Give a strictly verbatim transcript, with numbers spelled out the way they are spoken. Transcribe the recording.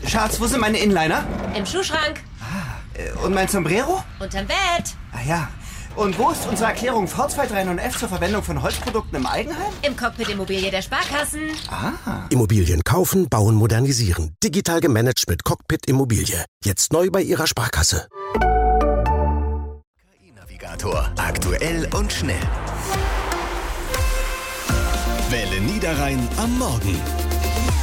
Schatz, wo sind meine Inliner? Im Schuhschrank. Ah, und mein Sombrero? Unterm Bett. Ah ja. Und wo ist unsere Erklärung V zwei drei neun F zur Verwendung von Holzprodukten im Eigenheim? Im Cockpit Immobilie der Sparkassen. Ah. Immobilien kaufen, bauen, modernisieren. Digital gemanagt mit Cockpit Immobilie. Jetzt neu bei Ihrer Sparkasse. K I-Navigator. Aktuell und schnell. Welle Niederrhein am Morgen.